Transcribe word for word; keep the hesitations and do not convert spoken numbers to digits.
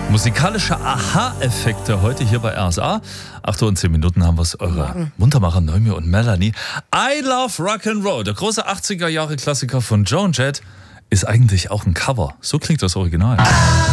Musikalische Aha-Effekte heute hier bei R S A. acht Uhr und zehn Minuten haben wir es, eure Muntermacher Noemi und Melanie. I Love Rock'n'Roll, der große achtziger Jahre Klassiker von Joan Jett, ist eigentlich auch ein Cover. So klingt das Original.